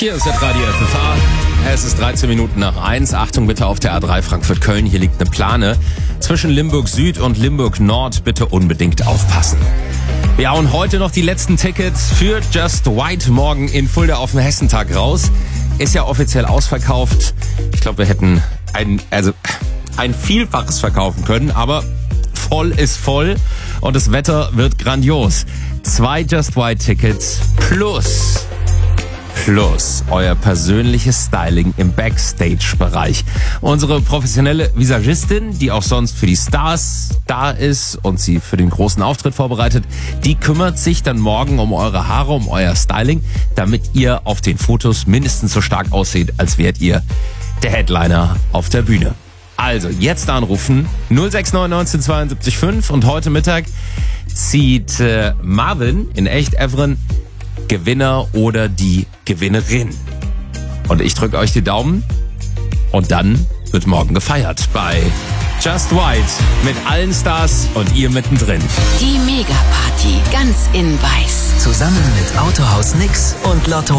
Hier ist der Radio FFH. Es ist 13 Minuten nach 1. Achtung bitte auf der A3 Frankfurt-Köln. Hier liegt eine Plane. Zwischen Limburg Süd und Limburg Nord bitte unbedingt aufpassen. Wir hauen heute noch die letzten Tickets für Just White morgen in Fulda auf dem Hessentag raus. Ist ja offiziell ausverkauft. Ich glaube, wir hätten ein Vielfaches verkaufen können, aber voll ist voll und das Wetter wird grandios. 2 Just White Tickets plus euer persönliches Styling im Backstage-Bereich. Unsere professionelle Visagistin, die auch sonst für die Stars da ist und sie für den großen Auftritt vorbereitet, die kümmert sich dann morgen um eure Haare, um euer Styling, damit ihr auf den Fotos mindestens so stark aussieht, als wärt ihr der Headliner auf der Bühne. Also, jetzt anrufen, 069 1972 5 und heute Mittag zieht Marvin in Echt-Evren Gewinner oder die Gewinnerin. Und ich drücke euch die Daumen und dann wird morgen gefeiert bei Just White mit allen Stars und ihr mittendrin. Die Mega-Party, ganz in weiß. Zusammen mit Autohaus Nix und Lotto